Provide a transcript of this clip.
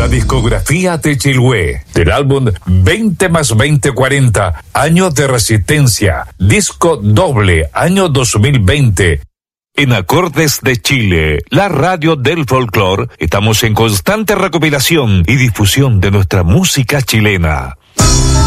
La discografía de Chiloé, del álbum 20 más 2040, Años de Resistencia, disco doble, año 2020. En Acordes de Chile, la radio del folclore, estamos en constante recopilación y difusión de nuestra música chilena.